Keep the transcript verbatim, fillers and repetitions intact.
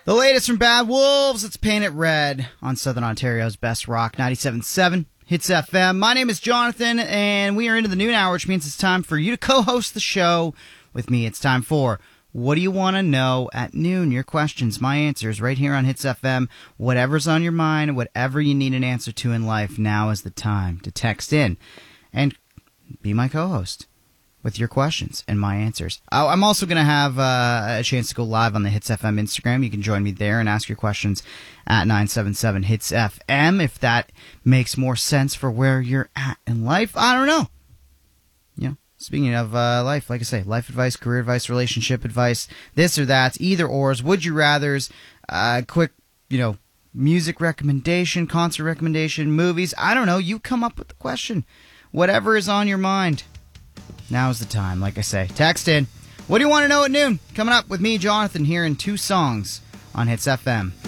The latest from Bad Wolves, it's Paint It Red on Southern Ontario's best rock, ninety-seven point seven Hits F M. My name is Jonathan, and we are into the noon hour, which means it's time for you to co-host the show with me. It's time for What Do You Want to Know at Noon? Your questions, my answers, right here on Hits F M. Whatever's on your mind, whatever you need an answer to in life, now is the time to text in and be my co-host with your questions and my answers. I'm also going to have uh, a chance to go live on the Hits F M Instagram. You can join me there and ask your questions at nine seven seven Hits F M if that makes more sense for where you're at in life. I don't know. You know, speaking of uh, life, like I say, life advice, career advice, relationship advice, this or that, either ors, would you rathers, uh, quick, you know, music recommendation, concert recommendation, movies. I don't know. You come up with the question. Whatever is on your mind. Now's the time, like I say. Text in. What do you want to know at noon? Coming up with me, Jonathan, here in two songs on Hits F M.